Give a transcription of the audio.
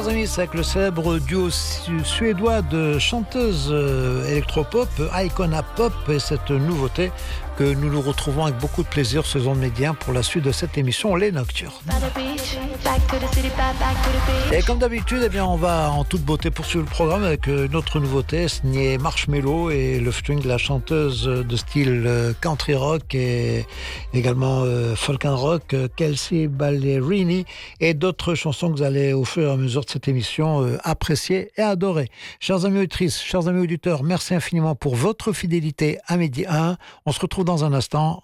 amis, c'est avec le célèbre duo suédois de chanteuses électropop, Icona Pop, et cette nouveauté que nous nous retrouvons avec beaucoup de plaisir sur Ondes Média pour la suite de cette émission, Les Nocturnes. Et comme d'habitude, eh bien, on va en toute beauté poursuivre le programme avec une autre nouveauté, signée Marshmello et le featuring de la chanteuse de style country rock et également folk and rock, Kelsea Ballerini, et d'autres chansons que vous allez au fur et à mesure de cette émission apprécier et adorer. Chers amis auditrices, chers amis auditeurs, merci infiniment pour votre fidélité à Midi 1. On se retrouve dans un instant.